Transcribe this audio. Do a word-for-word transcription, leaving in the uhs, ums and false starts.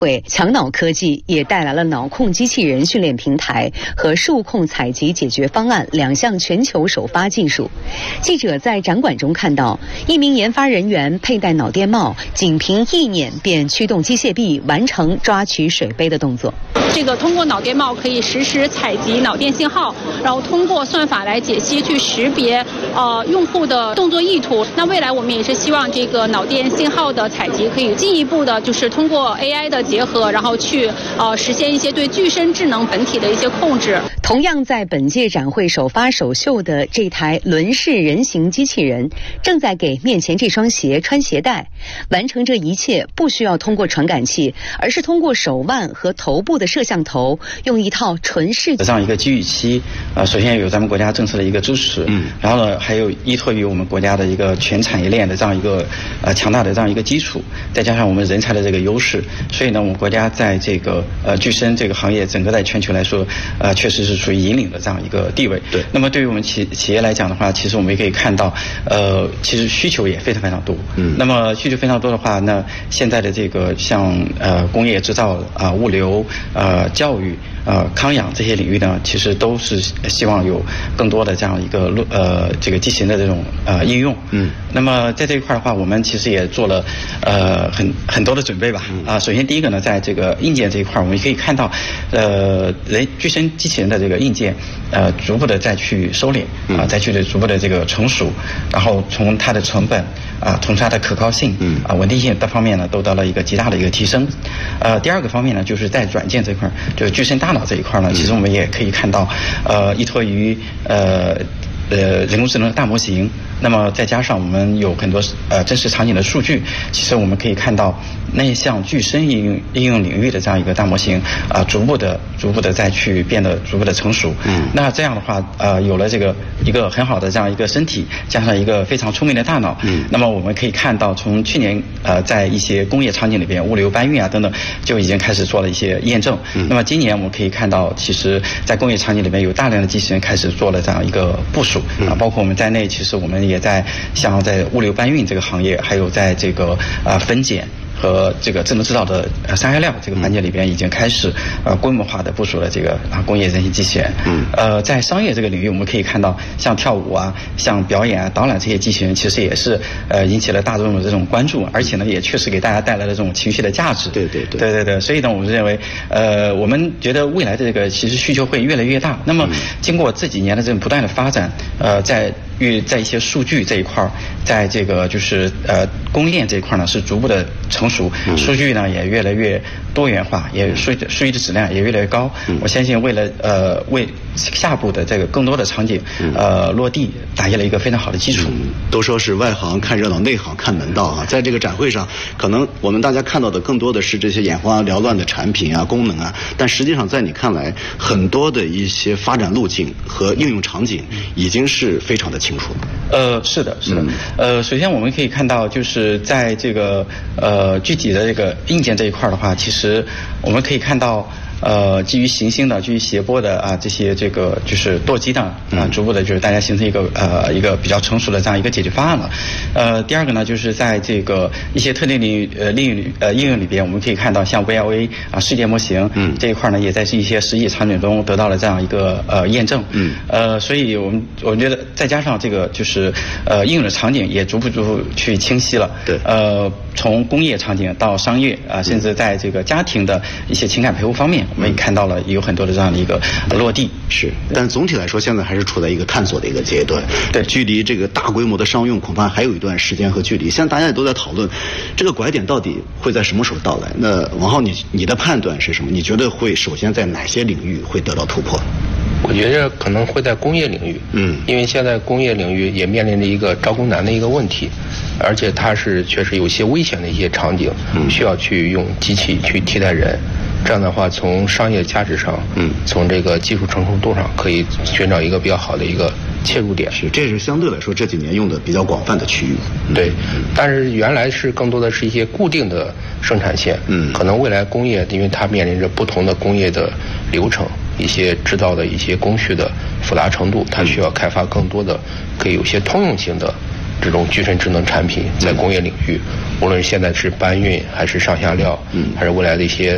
会强脑科技也带来了脑控机器人训练平台和数控采集解决方案两项全球首发技术。记者在展馆中看到，一名研发人员佩戴脑电帽，仅凭意念便驱动机械臂完成抓取水杯的动作。 这个通过脑电帽可以实时采集脑电信号，然后通过算法来解析去识别呃用户的动作意图。那未来我们也是希望这个脑电信号的采集可以进一步的，就是通过 A I 的结合，然后去呃实现一些对具身智能本体的一些控制。 同样在本届展会首发首秀的这台轮式人形机器人，正在给面前这双鞋穿鞋带。完成这一切不需要通过传感器，而是通过手腕和头部的摄像头，用一套纯视这样一个机遇期，呃，首先有咱们国家政策的一个支持，嗯，然后呢，还有依托于我们国家的一个全产业链的这样一个呃强大的这样一个基础，再加上我们人才的这个优势，所以呢，我们国家在这个呃具身这个行业，整个在全球来说，呃，确实是处于引领的这样一个地位。对。那么对于我们企企业来讲的话，其实我们也可以看到，呃，其实需求也非常非常多。嗯。那么需求非常多的话，那现在的这个像呃工业制造啊、呃、物流、呃教育、呃康养这些领域呢，其实都是希望有更多的这样一个呃这个机器人的这种呃应用。嗯。那么在这一块的话，我们其实也做了呃很很多的准备吧。啊、呃，首先第一个呢，在这个硬件这一块，我们可以看到，呃人具身机器人的这个硬件，呃逐步的再去收敛啊、呃，再去逐步的这个成熟，然后从它的成本啊、呃，从它的可靠性、嗯啊、呃、稳定性各方面呢，都得到了一个极大的一个提升。呃，第二个方面呢，就是在软件这块，就是具身大脑这一块呢，其实我们也可以看到，呃，依托于呃。呃，人工智能的大模型，那么再加上我们有很多呃真实场景的数据，其实我们可以看到内向具身应用应用领域的这样一个大模型啊、呃，逐步的逐步的再去变得逐步的成熟。嗯，那这样的话，呃，有了这个一个很好的这样一个身体，加上一个非常聪明的大脑，嗯，那么我们可以看到，从去年呃在一些工业场景里边，物流搬运啊等等，就已经开始做了一些验证。嗯，那么今年我们可以看到，其实在工业场景里边有大量的机器人开始做了这样一个部署。啊，包括我们在内，其实我们也在像在物流搬运这个行业，还有在这个啊、呃、分拣和这个智能制造的呃上下料这个环节里边，已经开始呃规模化的部署了这个啊工业人形机器人。嗯。呃，在商业这个领域，我们可以看到，像跳舞啊、像表演啊、导览这些机器人，其实也是呃引起了大众的这种关注，而且呢，也确实给大家带来了这种情绪的价值。对对对。对对对，所以呢，我们认为，呃，我们觉得未来的这个其实需求会越来越大。那么，经过这几年的这种不断的发展，呃，在与在一些数据这一块，在这个就是呃供应链这一块呢，是逐步的成熟，数据呢也越来越多元化，也数数据的质量也越来越高。我相信为了呃为下步的这个更多的场景呃落地打下了一个非常好的基础。 嗯、都说是外行看热闹，内行看门道啊。在这个展会上，可能我们大家看到的更多的是这些眼花缭乱的产品啊、功能啊，但实际上在你看来，很多的一些发展路径和应用场景已经是非常的清楚。 呃，是的，是的。嗯、呃，首先我们可以看到，就是在这个呃具体的这个硬件这一块的话，其实我们可以看到。呃，基于行星的、基于谐波的啊，这些这个就是舵机的啊，逐步的就是大家形成一个呃一个比较成熟的这样一个解决方案了。呃，第二个呢，就是在这个一些特定领域呃领域呃应用里边，我们可以看到像 V L A 啊世界模型嗯这一块呢，也在一些实际场景中得到了这样一个呃验证。嗯。呃，所以我们我觉得再加上这个就是呃应用的场景也逐步逐步去清晰了。对。呃，从工业场景到商业啊，甚至在这个家庭的一些情感陪护方面。我们也看到了有很多的这样的一个落地， 是，但总体来说，现在还是处在一个探索的一个阶段。对，距离这个大规模的商用恐怕还有一段时间和距离。现在大家也都在讨论，这个拐点到底会在什么时候到来？那王浩，你你的判断是什么？你觉得会首先在哪些领域会得到突破？ 我觉得可能会在工业领域，嗯，因为现在工业领域也面临着一个招工难的一个问题，而且它是确实有些危险的一些场景，嗯，需要去用机器去替代人。这样的话，从商业价值上，嗯，从这个技术成熟度上，可以寻找一个比较好的一个切入点。 是，这是相对来说这几年用的比较广泛的区域。 嗯、对，但是原来是更多的是一些固定的生产线，嗯，可能未来工业，因为它面临着不同的工业的流程，一些制造的一些工序的复杂程度，它需要开发更多的可以有些通用性的这种具身智能产品，在工业领域，无论现在是搬运还是上下料，嗯，还是未来的一些